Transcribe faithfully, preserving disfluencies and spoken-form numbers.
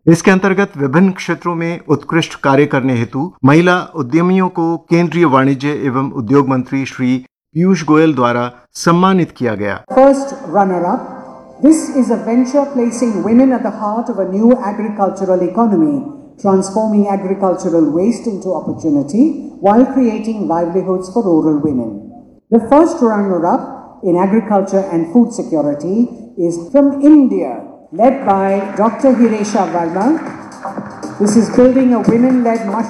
इसके अंतर्गत विभिन्न क्षेत्रों में उत्कृष्ट कार्य करने हेतु महिला उद्यमियों को केंद्रीय वाणिज्य एवं उद्योग मंत्री श्री पीयूष गोयल द्वारा सम्मानित किया गया। First runner-up. This is a venture placing women at the heart of a new agricultural economy, transforming agricultural waste into opportunity while creating livelihoods for rural women. The first runner-up in agriculture and food security is from India, led by Doctor Hiresha Verma. This is building a women-led